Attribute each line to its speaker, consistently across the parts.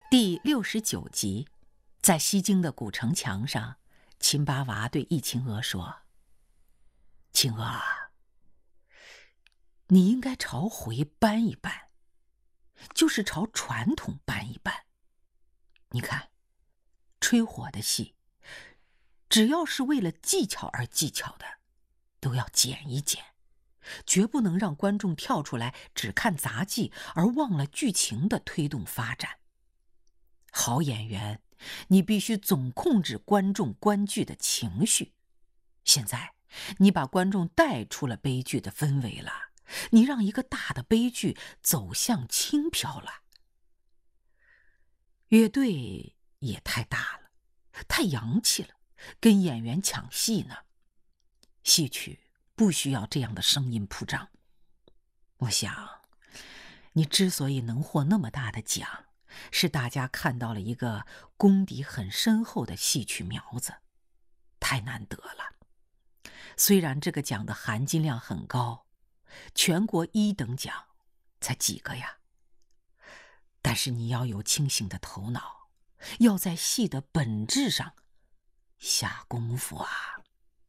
Speaker 1: 第69集，在西京的古城墙上，秦八娃对易秦娥说：“秦娥啊，你应该朝回搬一搬，就是朝传统搬一搬。你看，吹火的戏，只要是为了技巧而技巧的，都要剪一剪，绝不能让观众跳出来只看杂技而忘了剧情的推动发展。好演员，你必须总控制观众观剧的情绪。现在你把观众带出了悲剧的氛围了，你让一个大的悲剧走向轻飘了。乐队也太大了，太洋气了，跟演员抢戏呢。戏曲不需要这样的声音铺张。我想，你之所以能获那么大的奖，是大家看到了一个功底很深厚的戏曲苗子，太难得了。虽然这个奖的含金量很高，全国1等奖才几个呀，但是你要有清醒的头脑，要在戏的本质上下功夫啊。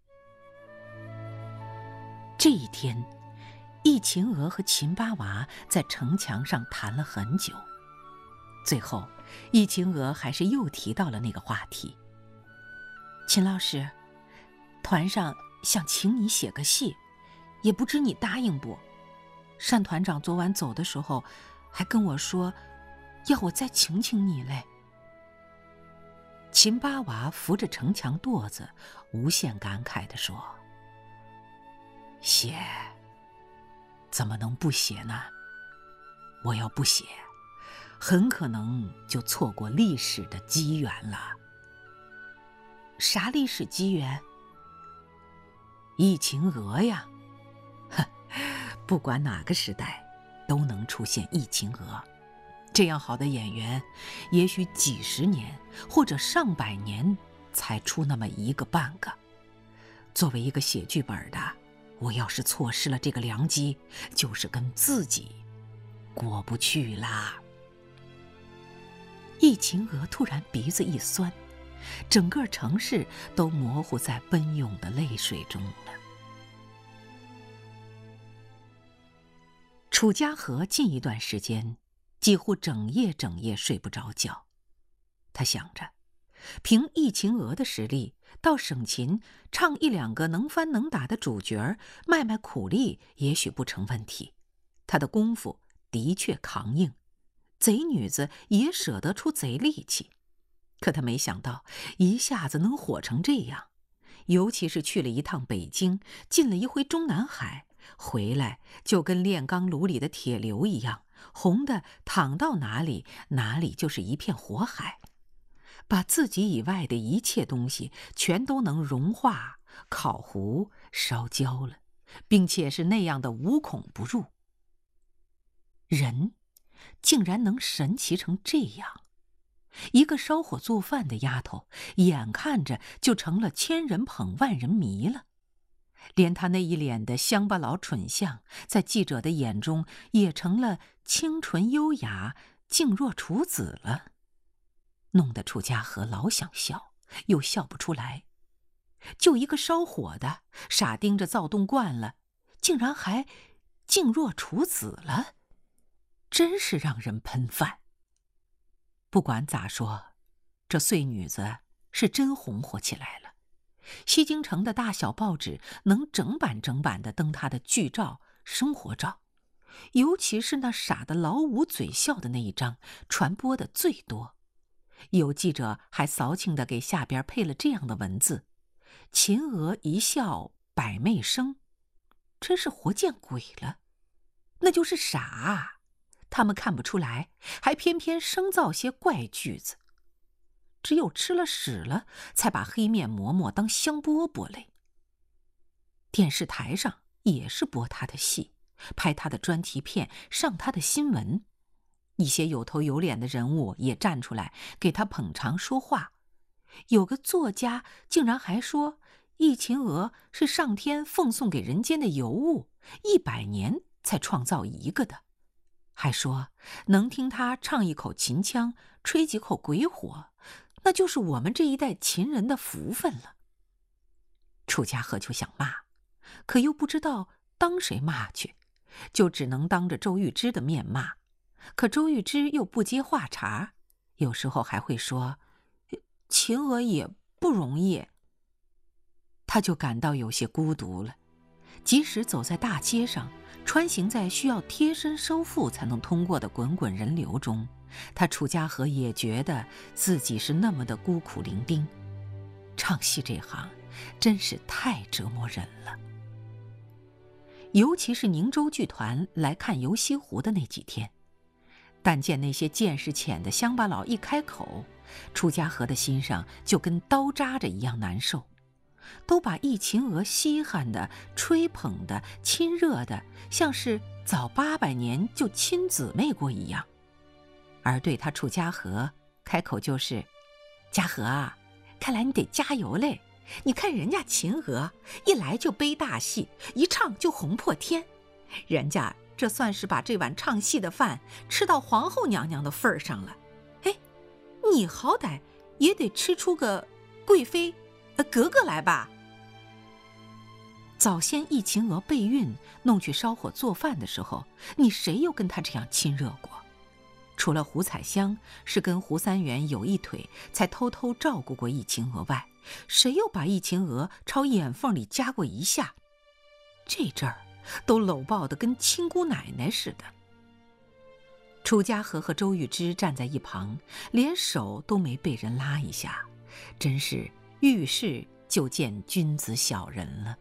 Speaker 1: 这一天，易秦娥和秦八娃在城墙上谈了很久，最后易秦娥还是又提到了那个话题。秦老师，团上想请你写个戏，也不知你答应不？单团长昨晚走的时候还跟我说要我再请你嘞。秦八娃扶着城墙垛子，无限感慨地说：写怎么能不写呢？我要不写，很可能就错过历史的机缘了。啥历史机缘？易秦娥呀，不管哪个时代都能出现易秦娥。这样好的演员，也许几十年或者上百年才出那么一个半个。作为一个写剧本的，我要是错失了这个良机，就是跟自己过不去啦。易秦娥突然鼻子一酸，整个城市都模糊在奔涌的泪水中了。楚家河近一段时间几乎整夜睡不着觉，他想着，凭易秦娥的实力，到省琴唱1、2个能翻能打的主角，卖苦力也许不成问题。他的功夫的确扛硬，贼女子也舍得出贼力气。可他没想到一下子能火成这样，尤其是去了一趟北京，进了一回中南海，回来就跟炼钢炉里的铁流一样，红的淌到哪里，哪里就是一片火海，把自己以外的一切东西全都能融化、烤糊、烧焦了，并且是那样的无孔不入。人竟然能神奇成这样，一个烧火做饭的丫头，眼看着就成了千人捧万人迷了。连她那一脸的乡巴佬蠢相，在记者的眼中也成了清纯优雅、静若处子了，弄得楚家河老想笑，又笑不出来。就一个烧火的，傻盯着躁动惯了，竟然还静若处子了，真是让人喷饭。不管咋说，这碎女子是真红火起来了。西京城的大小报纸能整版地登她的剧照、生活照，尤其是那傻的老五嘴笑的那一张，传播的最多。有记者还骚情地给下边配了这样的文字：秦娥一笑百媚生。真是活见鬼了，那就是傻，他们看不出来，还偏偏生造些怪句子。只有吃了屎了，才把黑面馍馍当香饽饽嘞。电视台上也是播他的戏，拍他的专题片，上他的新闻。一些有头有脸的人物也站出来给他捧场说话。有个作家竟然还说，易秦娥是上天奉送给人间的尤物，100年才创造一个的。 还说能听他唱一口秦腔，吹几口鬼火，那就是我们这一代秦人的福分了。楚家和就想骂，可又不知道当谁骂去，就只能当着周玉芝的面骂。可周玉芝又不接话茬，有时候还会说秦娥也不容易。他就感到有些孤独了，即使走在大街上，穿行在需要贴身收腹才能通过的滚滚人流中，他楚家和也觉得自己是那么的孤苦伶仃。唱戏这行真是太折磨人了。尤其是宁州剧团来看游西湖的那几天，但见那些见识浅的乡巴佬一开口，楚家和的心上就跟刀扎着一样难受，都把易秦娥稀罕的、吹捧的、亲热的，像是早800年就亲姊妹过一样。而对他楚家和开口就是家和啊，看来你得加油嘞，你看人家秦娥一来就背大戏，一唱就红破天，人家这算是把这碗唱戏的饭吃到皇后娘娘的份上了。哎，你好歹也得吃出个贵妃格格来吧。早先易秦娥备孕弄去烧火做饭的时候，你谁又跟她这样亲热过？除了胡彩香是跟胡三元有一腿才偷偷照顾过易秦娥外，谁又把易秦娥朝眼缝里夹过一下？这阵儿都搂抱得跟亲姑奶奶似的。楚家和和周玉芝站在一旁，连手都没被人拉一下，真是遇事就见君子小人了。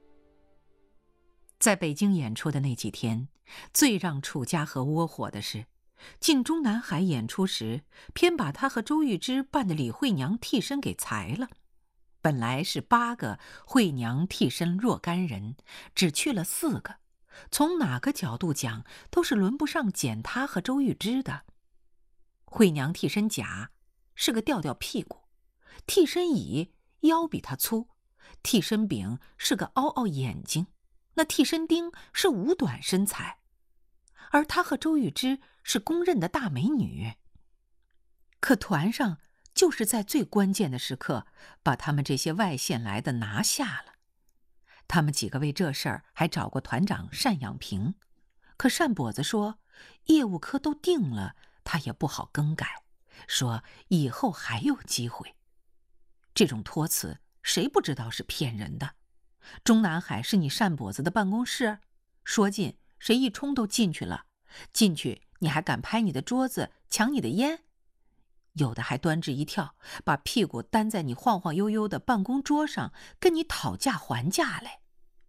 Speaker 1: 在北京演出的那几天，最让楚家和窝火的是，进中南海演出时，偏把他和周玉芝扮的李慧娘替身给裁了。本来是8个慧娘替身若干人，只去了4个，从哪个角度讲都是轮不上剪他和周玉芝的。慧娘替身甲是个吊吊屁股，替身乙腰比他粗，替身丙是个凹凹眼睛，那替身丁是五短身材，而他和周玉芝是公认的大美女。可团上就是在最关键的时刻，把他们这些外线来的拿下了。他们几个为这事儿还找过团长单养平，可单跛子说业务科都定了，他也不好更改，说以后还有机会。这种托词谁不知道是骗人的？中南海是你单跛子的办公室，说进谁一冲都进去了，进去你还敢拍你的桌子抢你的烟？有的还端着一跳，把屁股担在你晃晃悠悠的办公桌上，跟你讨价还价来。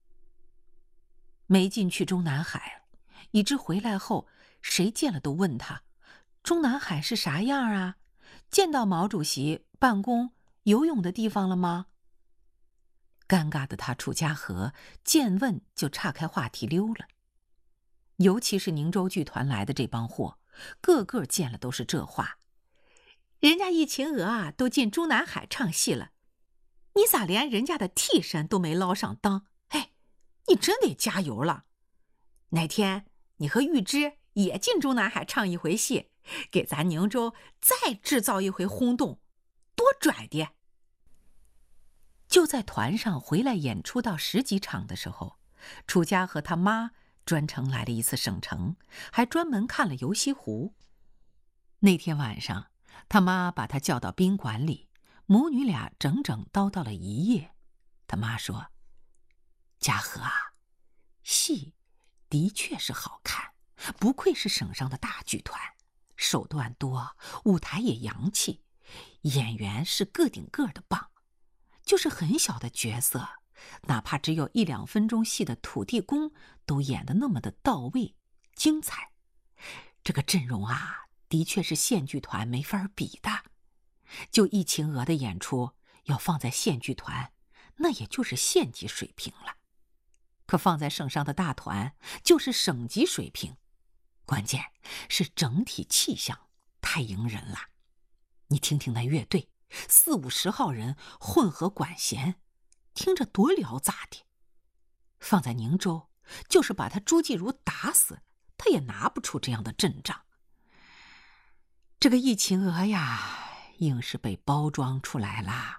Speaker 1: 没进去中南海，以致回来后谁见了都问他中南海是啥样啊？见到毛主席办公游泳的地方了吗？尴尬的他楚家和见问就岔开话题溜了。尤其是宁州剧团来的这帮货，个个见了都是这话，人家易秦娥啊都进中南海唱戏了，你咋连人家的替身都没捞上当？哎，你真得加油了。哪天你和玉芝也进中南海唱一回戏，给咱宁州再制造一回轰动，多拽的。就在团上回来演出到10几场的时候，楚家和他妈专程来了一次省城，还专门看了游西湖。那天晚上他妈把他叫到宾馆里，母女俩整整叨叨了一夜。他妈说，家和啊，戏的确是好看，不愧是省上的大剧团，手段多，舞台也洋气，演员是个顶个的棒，就是很小的角色，哪怕只有1、2分钟戏的土地公都演得那么的到位精彩。这个阵容啊，的确是县剧团没法比的。就易秦娥的演出要放在县剧团，那也就是县级水平了，可放在省上的大团就是省级水平。关键是整体气象太迎人了。你听听那乐队，40、50号人混合管弦，听着多聊杂的。放在宁州就是把他朱继儒打死， 他也拿不出这样的阵仗。这个疫情娥呀，硬是被包装出来啦。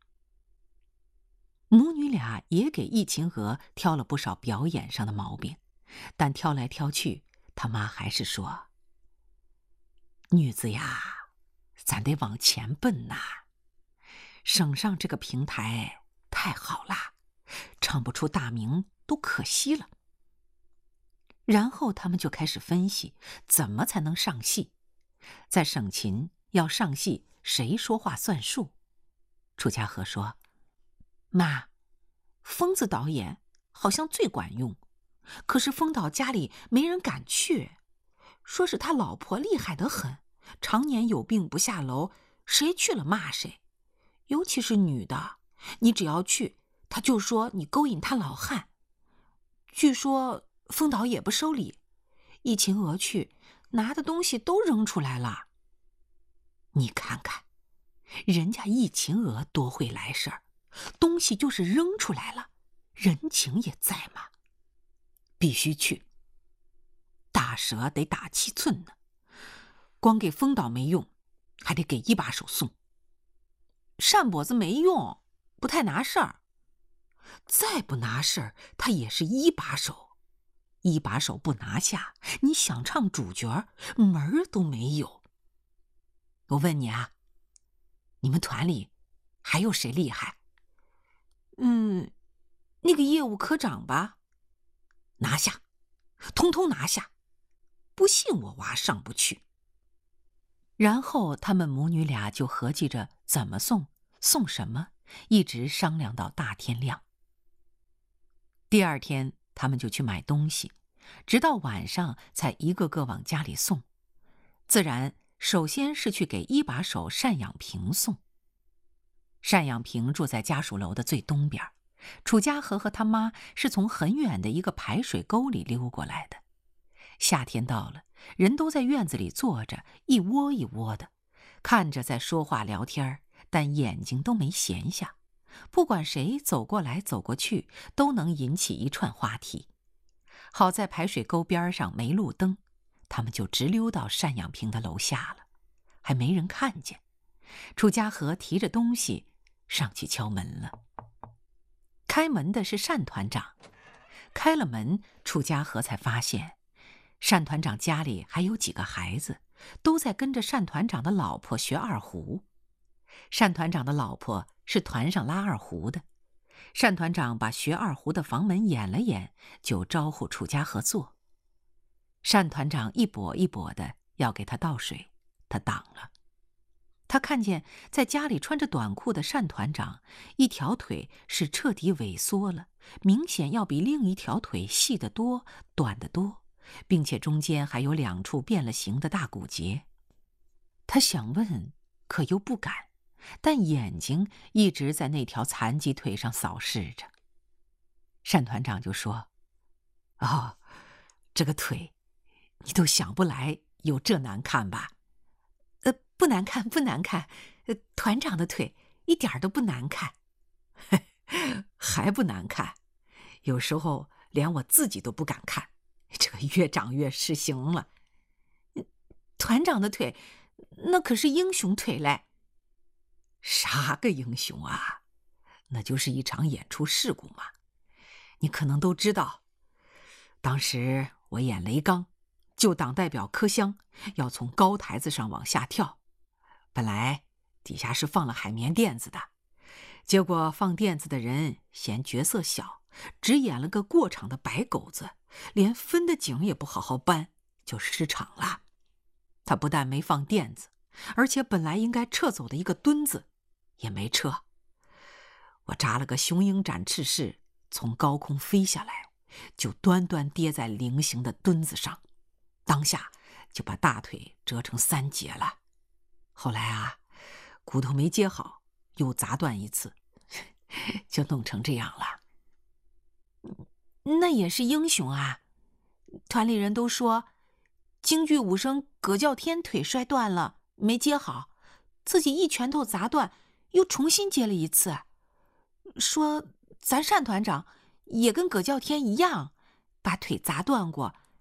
Speaker 1: 母女俩也给疫情娥挑了不少表演上的毛病，但挑来挑去，他妈还是说：“女子呀，咱得往前奔呐，省上这个平台太好啦，唱不出大名都可惜了。”然后他们就开始分析怎么才能上戏。在省琴要上戏，谁说话算数？楚家河说：“妈，疯子导演好像最管用，可是疯导家里没人敢去，说是他老婆厉害得很，常年有病不下楼，谁去了骂谁。尤其是女的，你只要去，他就说你勾引他老汉。据说疯导也不收礼，疫情娥去，拿的东西都扔出来了。你看看，人家疫情娥多会来事儿，东西就是扔出来了，人情也在嘛。必须去，大蛇得打7寸呢，光给疯导没用，还得给一把手送。单跛子没用，不太拿事儿，再不拿事儿，他也是一把手。一把手不拿下，你想唱主角门儿都没有。我问你啊，你们团里还有谁厉害？那个业务科长吧。拿下，通通拿下，不信我娃上不去。然后他们母女俩就合计着怎么送，送什么，一直商量到大天亮。第二天他们就去买东西，直到晚上才一个个往家里送。自然首先是去给一把手单养平送。单养平住在家属楼的最东边，楚家河和他妈是从很远的一个排水沟里溜过来的。夏天到了，人都在院子里坐着，一窝一窝的，看着在说话聊天，但眼睛都没闲下。不管谁走过来走过去，都能引起一串话题。好在排水沟边上没路灯，他们就直溜到单养平的楼下了，还没人看见。楚家河提着东西上去敲门了。开门的是单团长。开了门，楚家河才发现单团长家里还有几个孩子，都在跟着单团长的老婆学二胡。单团长的老婆是团上拉二胡的。单团长把学二胡的房门掩了掩，就招呼楚家河坐。单团长一跛一跛的要给他倒水，他挡了。他看见在家里穿着短裤的单团长，一条腿是彻底萎缩了，明显要比另一条腿细得多，短得多，并且中间还有2处变了形的大骨节。他想问，可又不敢，但眼睛一直在那条残疾腿上扫视着。单团长就说：“哦，这个腿，你都想不来有这难看吧？”不难看，不难看，团长的腿一点都不难看。还不难看，有时候连我自己都不敢看，这个越长越失形了。团长的腿，那可是英雄腿嘞。啥个英雄啊？那就是一场演出事故嘛。你可能都知道，当时我演雷刚，旧党代表柯湘要从高台子上往下跳。本来底下是放了海绵垫子的，结果放垫子的人嫌角色小，只演了个过场的白狗子，连分的景也不好好搬，就失场了。他不但没放垫子，而且本来应该撤走的一个墩子也没撤。我扎了个雄鹰展翅式，从高空飞下来，就端端跌在菱形的墩子上，当下就把大腿折成3节了。后来啊，骨头没接好，又砸断一次，就弄成这样了。那也是英雄啊！团里人都说，京剧武生葛叫天腿摔断了，没接好，自己一拳头砸断，又重新接了一次。说咱单团长也跟葛叫天一样，把腿砸断过，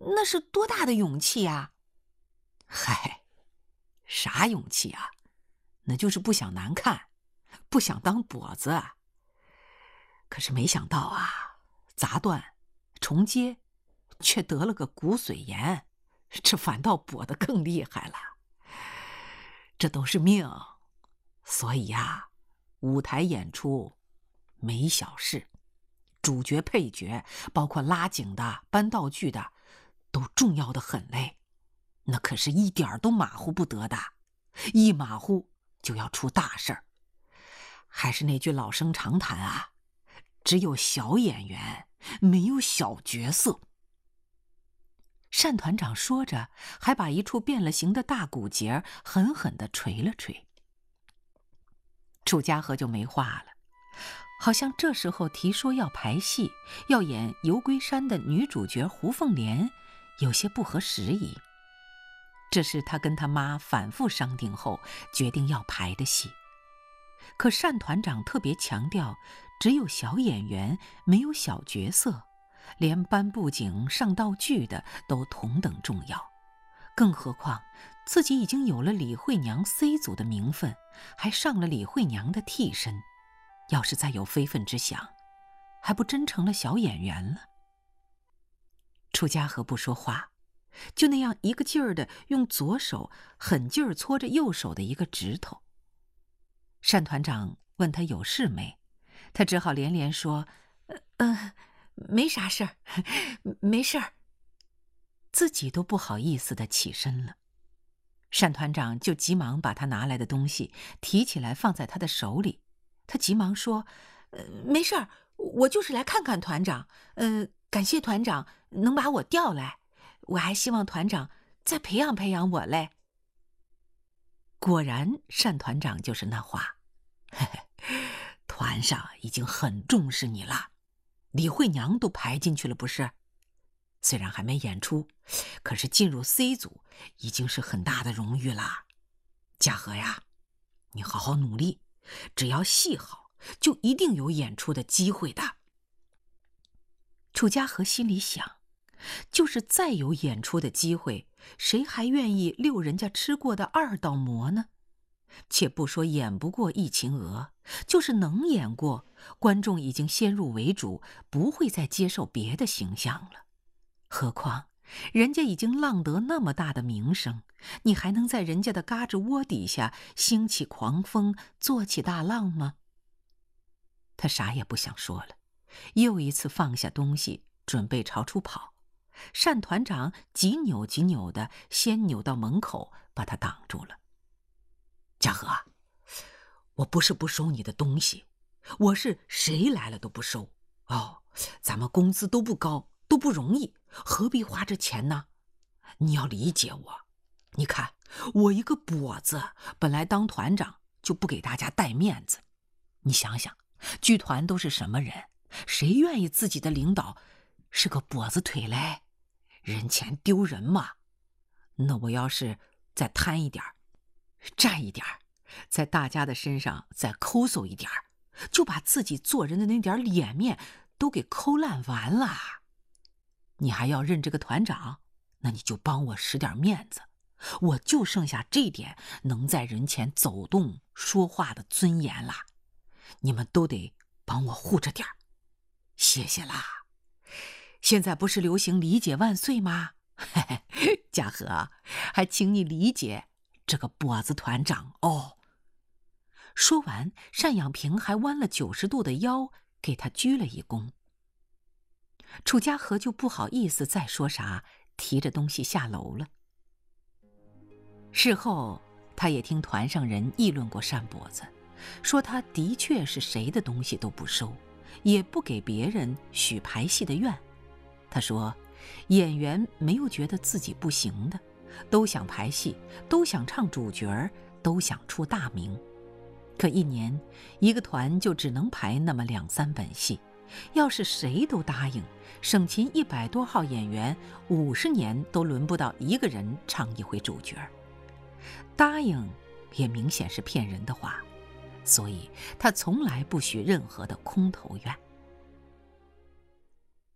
Speaker 1: 那是多大的勇气啊！嗨，啥勇气啊？那就是不想难看，不想当跛子啊。可是没想到啊，砸断、重接，却得了个骨髓炎，这反倒跛得更厉害了。这都是命，所以呀，舞台演出没小事，主角、配角，包括拉景的、搬道具的，都重要的很嘞。那可是一点都马虎不得的，一马虎就要出大事儿。还是那句老生常谈啊，只有小演员，没有小角色。单团长说着，还把一处变了形的大骨节狠狠地捶了捶。楚家和就没话了，好像这时候提说要排戏，要演游龟山的女主角胡凤莲，有些不合时宜。这是他跟他妈反复商定后决定要排的戏。可单团长特别强调，只有小演员，没有小角色，连搬布景、上道具的都同等重要。更何况自己已经有了李慧娘 C 组的名分，还上了李慧娘的替身，要是再有非分之想，还不真成了小演员了。楚家和不说话，就那样一个劲儿的用左手狠劲儿搓着右手的一个指头。单团长问他有事没，他只好连连说：“没啥事儿，没事儿。”自己都不好意思的起身了。单团长就急忙把他拿来的东西提起来放在他的手里，他急忙说：“没事儿，我就是来看看团长，感谢团长能把我调来，我还希望团长再培养培养我嘞。”果然，单团长就是那话，嘿嘿，团上已经很重视你了，李慧娘都排进去了不是？虽然还没演出，可是进入 C 组已经是很大的荣誉了。嘉禾呀，你好好努力，只要戏好，就一定有演出的机会的。楚家和心里想，就是再有演出的机会，谁还愿意溜人家吃过的二道馍呢？且不说演不过易秦娥，就是能演过，观众已经先入为主，不会再接受别的形象了。何况人家已经浪得那么大的名声，你还能在人家的嘎吱窝底下兴起狂风，做起大浪吗？他啥也不想说了，又一次放下东西，准备朝出跑。单团长几扭几扭的，先扭到门口，把他挡住了。嘉禾，我不是不收你的东西，我是谁来了都不收。咱们工资都不高，都不容易，何必花这钱呢？你要理解我。你看，我一个跛子，本来当团长就不给大家带面子。你想想，剧团都是什么人？谁愿意自己的领导是个跛子腿嘞？人前丢人嘛。那我要是再贪一点，占一点，在大家的身上再抠搜一点，就把自己做人的那点脸面都给抠烂完了。你还要认这个团长，那你就帮我使点面子，我就剩下这点能在人前走动说话的尊严了。你们都得帮我护着点，谢谢啦。现在不是流行理解万岁吗？嘉禾，还请你理解这个跛子团长哦。说完，单养平还弯了90度的腰，给他鞠了一躬。楚家和就不好意思再说啥，提着东西下楼了。事后，他也听团上人议论过单跛子，说他的确是谁的东西都不收，也不给别人许排戏的愿。他说，演员没有觉得自己不行的，都想排戏，都想唱主角，都想出大名。可一年一个团就只能排那么2、3本戏，要是谁都答应，省勤100多号演员，50年都轮不到一个人唱一回主角。答应也明显是骗人的话，所以他从来不许任何的空头愿。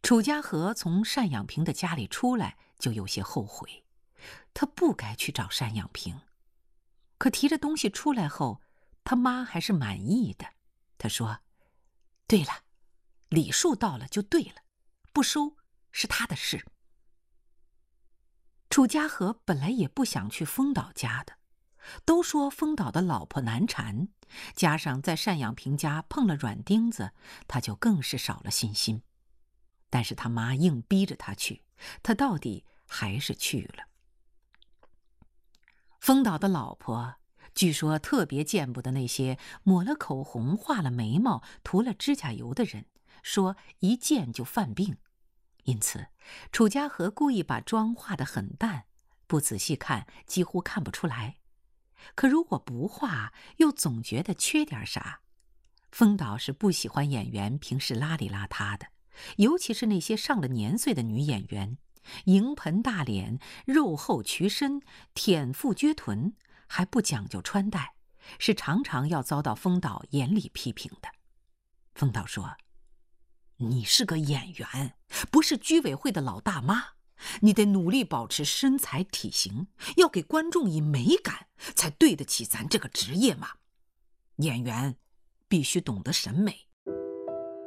Speaker 1: 楚家和从单养平的家里出来，就有些后悔，他不该去找单养平。可提着东西出来后，他妈还是满意的。他说：“对了，礼数到了就对了，不收是他的事。”楚家和本来也不想去丰岛家的，都说丰岛的老婆难缠，加上在单养平家碰了软钉子，他就更是少了信心。但是他妈硬逼着他去，他到底还是去了。丰岛的老婆据说特别见不得那些抹了口红、画了眉毛、涂了指甲油的人，说一见就犯病。因此，楚家和故意把妆化得很淡，不仔细看几乎看不出来。可如果不画，又总觉得缺点啥。丰岛是不喜欢演员平时邋里邋遢的，尤其是那些上了年岁的女演员，迎盆大脸、肉厚曲身、舔腹撅臀，还不讲究穿戴，是常常要遭到丰岛严厉批评的。丰岛说：“你是个演员，不是居委会的老大妈，你得努力保持身材体型，要给观众以美感，才对得起咱这个职业嘛。演员必须懂得审美，